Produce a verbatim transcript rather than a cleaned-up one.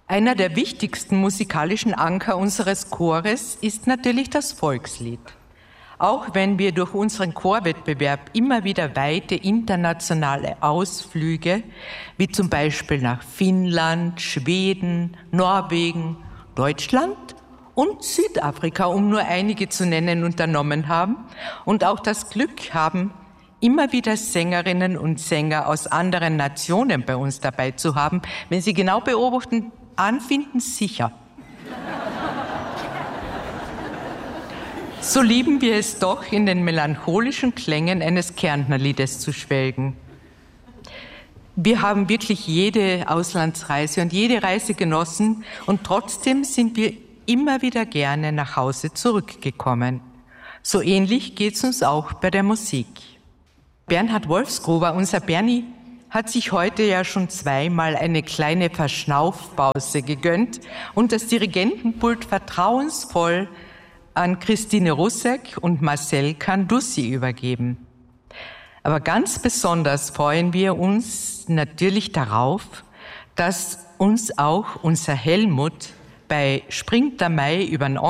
Einer der wichtigsten musikalischen Anker unseres Chores ist natürlich das Volkslied. Auch wenn wir durch unseren Chorwettbewerb immer wieder weite internationale Ausflüge, wie zum Beispiel nach Finnland, Schweden, Norwegen, Deutschland und Südafrika, um nur einige zu nennen, unternommen haben und auch das Glück haben, immer wieder Sängerinnen und Sänger aus anderen Nationen bei uns dabei zu haben, wenn Sie genau beobachten, anfinden sicher. So lieben wir es doch, in den melancholischen Klängen eines Kärntnerliedes zu schwelgen. Wir haben wirklich jede Auslandsreise und jede Reise genossen und trotzdem sind wir immer wieder gerne nach Hause zurückgekommen. So ähnlich geht es uns auch bei der Musik. Bernhard Wolfsgruber, unser Bernie, hat sich heute ja schon zweimal eine kleine Verschnaufpause gegönnt und das Dirigentenpult vertrauensvoll an Christine Russek und Marcel Candussi übergeben. Aber ganz besonders freuen wir uns natürlich darauf, dass uns auch unser Helmut bei Springt der Mai über den